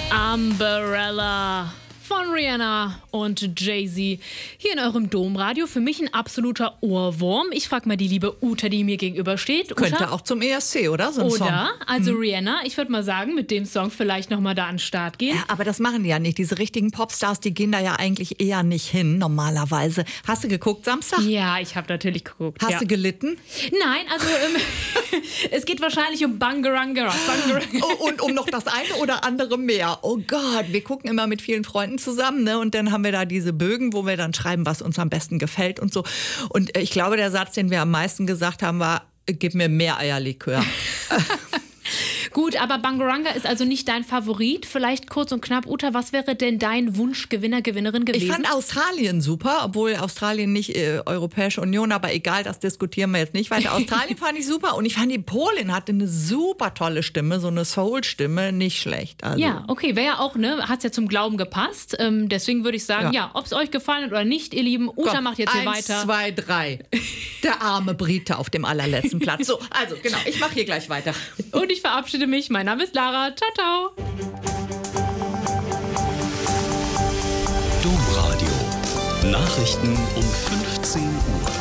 Umbrella von Rihanna und Jay-Z hier in eurem Domradio. Für mich ein absoluter Ohrwurm. Ich frage mal die liebe Uta, die mir gegenüber steht. Uta? Könnte auch zum ESC, oder? So ein Song. Also Rihanna, ich würde mal sagen, mit dem Song vielleicht nochmal da an den Start gehen. Ja, aber das machen die ja nicht. Diese richtigen Popstars, die gehen da ja eigentlich eher nicht hin, normalerweise. Hast du geguckt Samstag? Ja, ich habe natürlich geguckt. Hast du gelitten? Nein, also es geht wahrscheinlich um Bangaranga. Und um noch das eine oder andere mehr. Oh Gott, wir gucken immer mit vielen Freunden zusammen, ne? Und dann haben wir da diese Bögen, wo wir dann schreiben, was uns am besten gefällt und so. Und ich glaube, der Satz, den wir am meisten gesagt haben, war, gib mir mehr Eierlikör. Gut, aber Bangaranga ist also nicht dein Favorit. Vielleicht kurz und knapp, Uta, was wäre denn dein Wunschgewinner, Gewinnerin gewesen? Ich fand Australien super, obwohl Australien nicht Europäische Union, aber egal, das diskutieren wir jetzt nicht weiter. Australien fand ich super und ich fand, die Polin hatte eine super tolle Stimme, so eine Soul-Stimme, nicht schlecht. Also. Ja, okay, wäre ja auch, ne, hat's ja zum Glauben gepasst. Deswegen würde ich sagen, ja, ob es euch gefallen hat oder nicht, ihr Lieben, Uta macht jetzt hier weiter. 1, 2, 3. Der arme Brite auf dem allerletzten Platz. So, also genau, ich mache hier gleich weiter. Und ich verabschiede mich. Mein Name ist Lara. Ciao, ciao. Domradio. Nachrichten um 15 Uhr.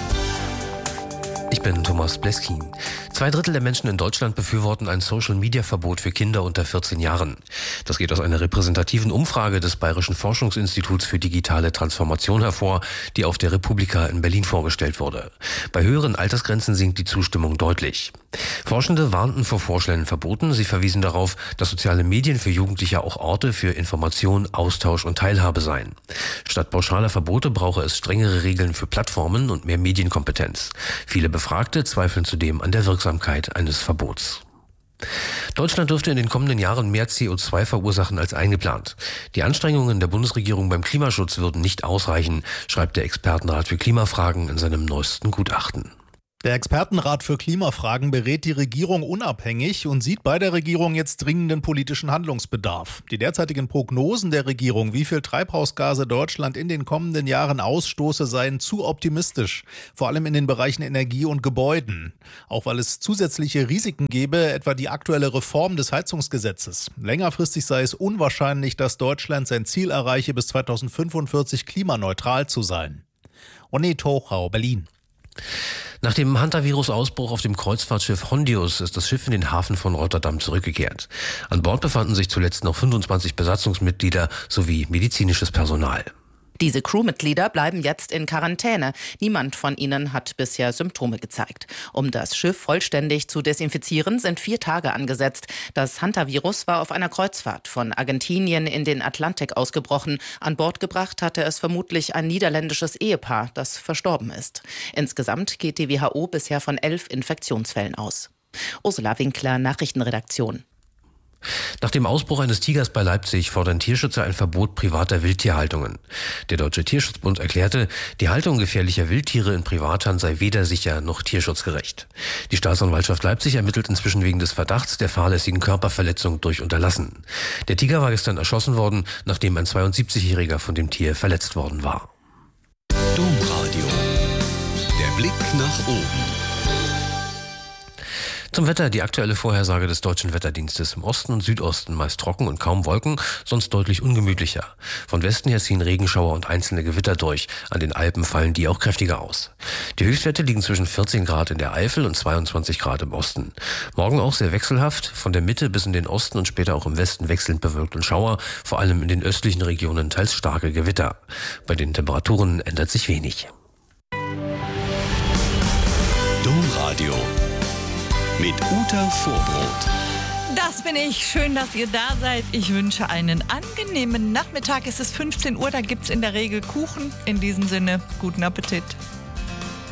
Ich bin Thomas Bleskin. 2/3 der Menschen in Deutschland befürworten ein Social-Media-Verbot für Kinder unter 14 Jahren. Das geht aus einer repräsentativen Umfrage des Bayerischen Forschungsinstituts für digitale Transformation hervor, die auf der Republika in Berlin vorgestellt wurde. Bei höheren Altersgrenzen sinkt die Zustimmung deutlich. Forschende warnten vor vorschnellen Verboten. Sie verwiesen darauf, dass soziale Medien für Jugendliche auch Orte für Information, Austausch und Teilhabe seien. Statt pauschaler Verbote brauche es strengere Regeln für Plattformen und mehr Medienkompetenz. Viele Befragte zweifeln zudem an der Wirksamkeit eines Verbots. Deutschland dürfte in den kommenden Jahren mehr CO2 verursachen als eingeplant. Die Anstrengungen der Bundesregierung beim Klimaschutz würden nicht ausreichen, schreibt der Expertenrat für Klimafragen in seinem neuesten Gutachten. Der Expertenrat für Klimafragen berät die Regierung unabhängig und sieht bei der Regierung jetzt dringenden politischen Handlungsbedarf. Die derzeitigen Prognosen der Regierung, wie viel Treibhausgase Deutschland in den kommenden Jahren ausstoße, seien zu optimistisch. Vor allem in den Bereichen Energie und Gebäuden. Auch weil es zusätzliche Risiken gäbe, etwa die aktuelle Reform des Heizungsgesetzes. Längerfristig sei es unwahrscheinlich, dass Deutschland sein Ziel erreiche, bis 2045 klimaneutral zu sein. Onne Tochau, Berlin. Nach dem Hantavirus-Ausbruch auf dem Kreuzfahrtschiff Hondius ist das Schiff in den Hafen von Rotterdam zurückgekehrt. An Bord befanden sich zuletzt noch 25 Besatzungsmitglieder sowie medizinisches Personal. Diese Crewmitglieder bleiben jetzt in Quarantäne. Niemand von ihnen hat bisher Symptome gezeigt. Um das Schiff vollständig zu desinfizieren, sind 4 Tage angesetzt. Das Hantavirus war auf einer Kreuzfahrt von Argentinien in den Atlantik ausgebrochen. An Bord gebracht hatte es vermutlich ein niederländisches Ehepaar, das verstorben ist. Insgesamt geht die WHO bisher von 11 Infektionsfällen aus. Ursula Winkler, Nachrichtenredaktion. Nach dem Ausbruch eines Tigers bei Leipzig fordern Tierschützer ein Verbot privater Wildtierhaltungen. Der Deutsche Tierschutzbund erklärte, die Haltung gefährlicher Wildtiere in Privathand sei weder sicher noch tierschutzgerecht. Die Staatsanwaltschaft Leipzig ermittelt inzwischen wegen des Verdachts der fahrlässigen Körperverletzung durch Unterlassen. Der Tiger war gestern erschossen worden, nachdem ein 72-Jähriger von dem Tier verletzt worden war. Domradio. Der Blick nach oben. Zum Wetter, die aktuelle Vorhersage des Deutschen Wetterdienstes. Im Osten und Südosten meist trocken und kaum Wolken, sonst deutlich ungemütlicher. Von Westen her ziehen Regenschauer und einzelne Gewitter durch. An den Alpen fallen die auch kräftiger aus. Die Höchstwerte liegen zwischen 14 Grad in der Eifel und 22 Grad im Osten. Morgen auch sehr wechselhaft, von der Mitte bis in den Osten und später auch im Westen wechselnd bewölkt und Schauer, vor allem in den östlichen Regionen teils starke Gewitter. Bei den Temperaturen ändert sich wenig. Domradio. Mit Uta Vorbrot. Das bin ich. Schön, dass ihr da seid. Ich wünsche einen angenehmen Nachmittag. Es ist 15 Uhr, da gibt es in der Regel Kuchen. In diesem Sinne, guten Appetit.